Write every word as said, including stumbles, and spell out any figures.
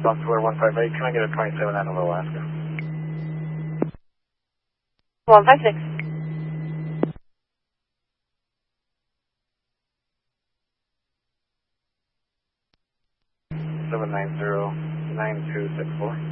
Software one five eight, can I get a twenty-seven out of Alaska? one five six. seven nine zero nine two six four.